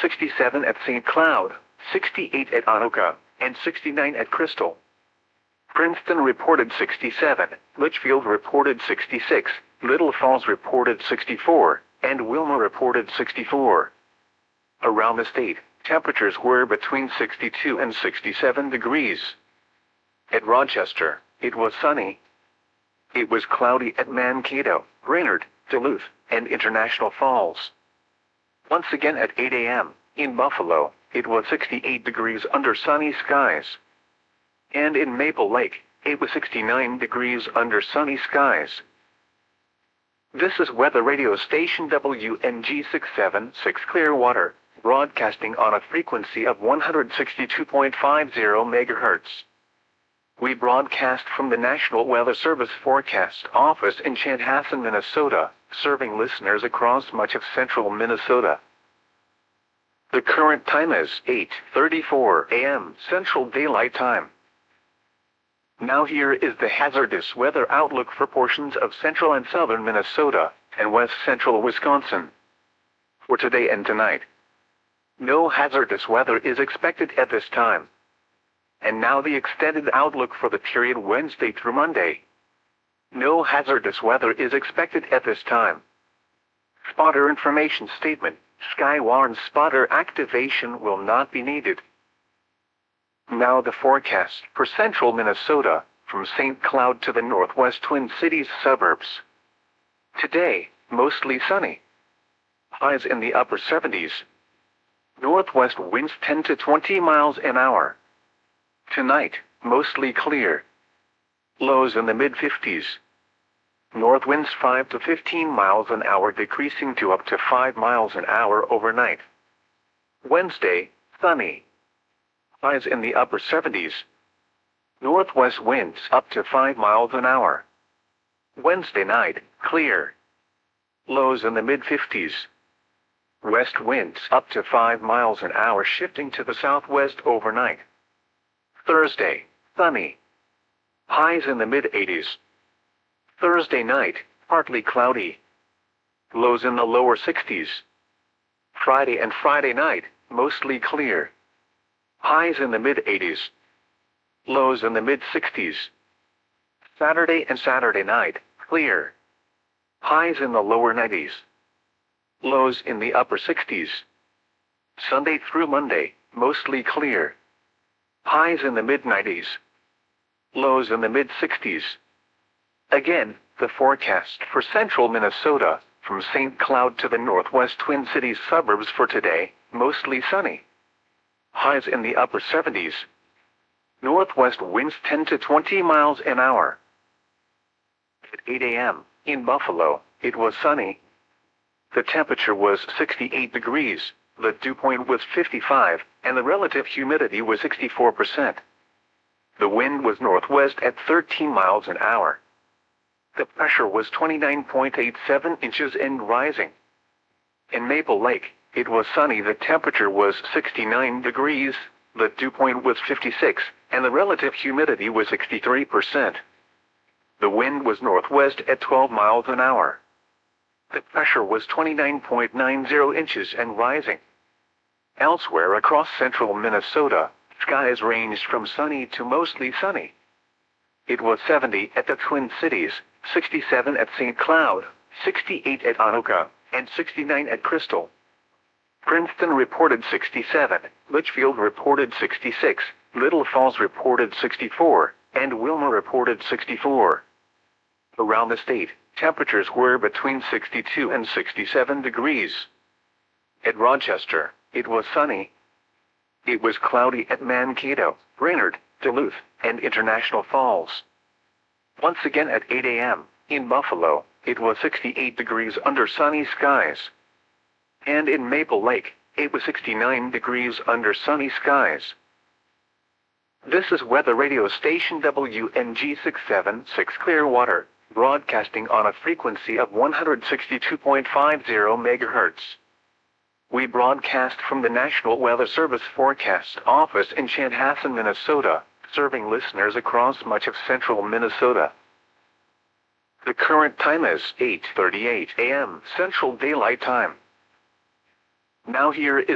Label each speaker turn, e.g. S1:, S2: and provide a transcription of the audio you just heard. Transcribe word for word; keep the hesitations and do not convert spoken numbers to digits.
S1: sixty-seven at Saint Cloud, sixty-eight at Anoka, and sixty-nine at Crystal. Princeton reported sixty-seven, Litchfield reported sixty-six, Little Falls reported sixty-four, and Wilma reported sixty-four. Around the state, temperatures were between sixty-two and sixty-seven degrees. At Rochester, it was sunny. It was cloudy at Mankato, Brainerd, Duluth, and International Falls. Once again at eight a m, in Buffalo, it was sixty-eight degrees under sunny skies. And in Maple Lake, it was sixty-nine degrees under sunny skies. This is weather radio station W N G six seven six Clearwater, broadcasting on a frequency of one hundred sixty-two point five zero megahertz. We broadcast from the National Weather Service Forecast Office in Chanhassen, Minnesota, serving listeners across much of central Minnesota. The current time is eight thirty-four a m Central Daylight Time. Now here is the hazardous weather outlook for portions of central and southern Minnesota, and west central Wisconsin. For today and tonight, no hazardous weather is expected at this time. And now the extended outlook for the period Wednesday through Monday. No hazardous weather is expected at this time. Spotter information statement: Skywarn spotter activation will not be needed. Now the forecast for central Minnesota, from Saint Cloud to the northwest Twin Cities suburbs. Today, mostly sunny. Highs in the upper seventies. Northwest winds ten to twenty miles an hour. Tonight, mostly clear. Lows in the mid fifties. North winds five to fifteen miles an hour, decreasing to up to five miles an hour overnight. Wednesday, sunny. Highs in the upper seventies. Northwest winds up to five miles an hour. Wednesday night, clear. Lows in the mid fifties. West winds up to five miles an hour, shifting to the southwest overnight. Thursday, sunny. Highs in the mid eighties. Thursday night, partly cloudy. Lows in the lower sixties. Friday and Friday night, mostly clear. Highs in the mid eighties. Lows in the mid sixties. Saturday and Saturday night, clear. Highs in the lower nineties. Lows in the upper sixties. Sunday through Monday, mostly clear. Highs in the mid nineties. Lows in the mid sixties. Again, the forecast for central Minnesota, from Saint Cloud to the northwest Twin Cities suburbs for today, mostly sunny. Highs in the upper seventies. Northwest winds ten to twenty miles an hour. At eight a m, in Buffalo, it was sunny. The temperature was sixty-eight degrees, the dew point was fifty-five, and the relative humidity was sixty-four percent. The wind was northwest at thirteen miles an hour. The pressure was twenty-nine point eight seven inches and rising. In Maple Lake, it was sunny. The temperature was sixty-nine degrees, the dew point was fifty-six, and the relative humidity was sixty-three percent. The wind was northwest at twelve miles an hour. The pressure was twenty-nine point nine zero inches and rising. Elsewhere across central Minnesota, skies ranged from sunny to mostly sunny. It was seventy at the Twin Cities, sixty-seven at Saint Cloud, sixty-eight at Anoka, and sixty-nine at Crystal. Princeton reported sixty-seven, Litchfield reported sixty-six, Little Falls reported sixty-four, and Wilma reported sixty-four. Around the state, temperatures were between sixty-two and sixty-seven degrees. At Rochester, it was sunny. It was cloudy at Mankato, Brainerd, Duluth, and International Falls. Once again at eight a m, in Buffalo, it was sixty-eight degrees under sunny skies. And in Maple Lake, it was sixty-nine degrees under sunny skies. This is weather radio station W N G six seven six Clearwater, broadcasting on a frequency of one hundred sixty-two point five zero megahertz. We broadcast from the National Weather Service Forecast Office in Chanhassen, Minnesota, serving listeners across much of central Minnesota. The current time is eight thirty-eight a m Central Daylight Time. Now here is